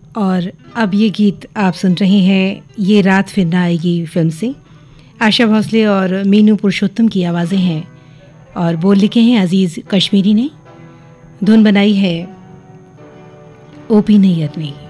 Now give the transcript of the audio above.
और अब ये गीत आप सुन रहे हैं ये रात फिर ना आएगी फिल्म से। आशा भोसले और मीनू पुरुषोत्तम की आवाज़ें हैं और बोल लिखे हैं अजीज़ कश्मीरी ने, धुन बनाई है ओपी नैयर ने।